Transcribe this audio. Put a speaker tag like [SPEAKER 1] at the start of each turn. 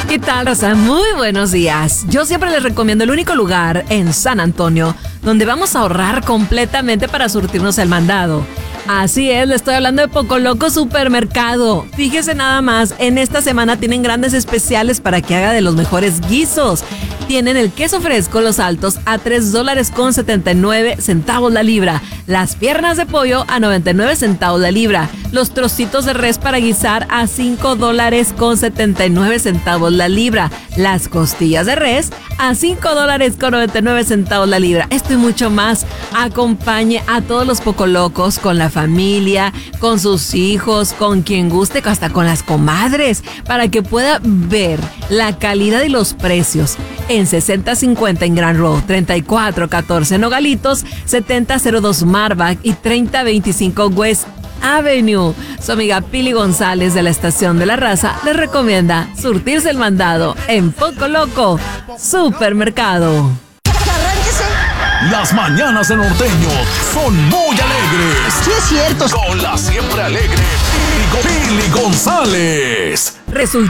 [SPEAKER 1] ¿Qué tal, raza? Muy buenos días. Yo siempre les recomiendo el único lugar en San Antonio donde vamos a ahorrar completamente para surtirnos el mandado. Así es, le estoy hablando de Poco Loco Supermercado. Fíjese nada más, en esta semana tienen grandes especiales para que haga de los mejores guisos. Tienen el queso fresco Los Altos a $3.79 la libra. Las piernas de pollo a 99 centavos la libra. Los trocitos de res para guisar a $5.79 la libra. Las costillas de res a $5.99 la libra. Esto y mucho más. Acompañe a todos los Poco Locos con la familia, con sus hijos, con quien guste, hasta con las comadres, para que pueda ver la calidad y los precios. En 6050 en Grand Road, 3414 Nogalitos, 7002 Marback y 3025 West Avenue. Su amiga Pili González de la Estación de la Raza les recomienda surtirse el mandado en Poco Loco Supermercado.
[SPEAKER 2] Las mañanas de Norteño son muy alegres.
[SPEAKER 3] Sí, es cierto.
[SPEAKER 2] Con la siempre alegre Pili González.
[SPEAKER 1] Resulta